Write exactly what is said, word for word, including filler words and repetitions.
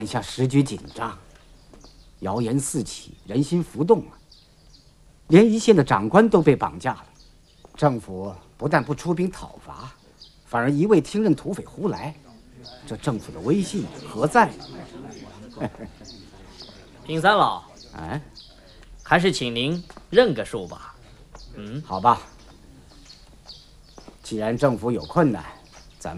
眼下时局紧张，谣言四起，人心浮动啊！连一线的长官都被绑架了，政府不但不出兵讨伐，反而一味听任土匪胡来，这政府的威信何在呢？ 平三老， 哎， 还是请您认个数吧。嗯， 好吧。既然政府有困难，